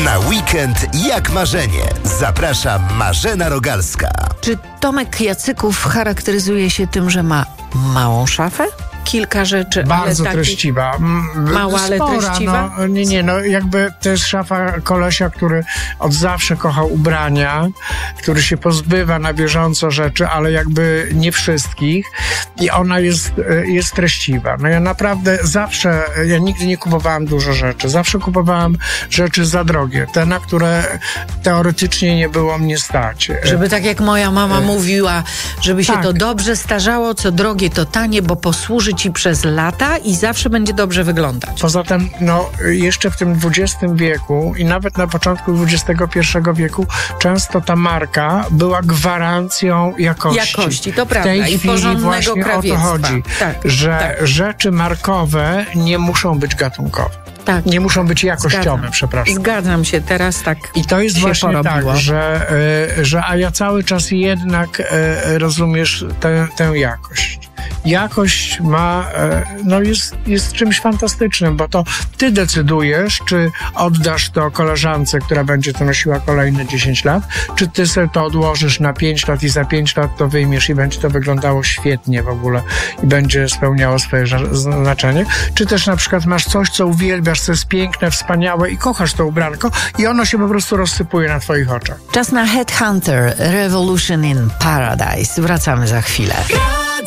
Na weekend jak marzenie. Zaprasza Marzena Rogalska. Czy Tomek Jacyków charakteryzuje się tym, że ma małą szafę? Kilka rzeczy, bardzo ale treściwa. Mała, ale spora, treściwa? Jakby to jest szafa kolesia, który od zawsze kochał ubrania, który się pozbywa na bieżąco rzeczy, ale jakby nie wszystkich i ona jest treściwa. No ja naprawdę ja nigdy nie kupowałam dużo rzeczy. Zawsze kupowałam rzeczy za drogie. Te, na które teoretycznie nie było mnie stać. Żeby tak jak moja mama mówiła, żeby się tak. to dobrze starzało, co drogie to tanie, bo posłuży ci przez lata i zawsze będzie dobrze wyglądać. Poza tym, jeszcze w tym XX wieku i nawet na początku XXI wieku często ta marka była gwarancją jakości. Jakości, to prawda. W tej I chwili porządnego właśnie krawiectwa. o to chodzi, tak, że rzeczy markowe nie muszą być gatunkowe. Tak. Nie muszą być jakościowe, przepraszam. Zgadzam się, teraz tak. I to jest właśnie porobiło. tak, a ja cały czas jednak rozumiesz tę jakość. Jakość jest czymś fantastycznym, bo to ty decydujesz, czy oddasz to koleżance, która będzie to nosiła kolejne 10 lat, czy ty sobie to odłożysz na 5 lat i za 5 lat to wyjmiesz i będzie to wyglądało świetnie w ogóle i będzie spełniało swoje znaczenie, czy też na przykład masz coś, co uwielbiasz, co jest piękne, wspaniałe i kochasz to ubranko i ono się po prostu rozsypuje na twoich oczach. Czas na Headhunter, Revolution in Paradise. Wracamy za chwilę.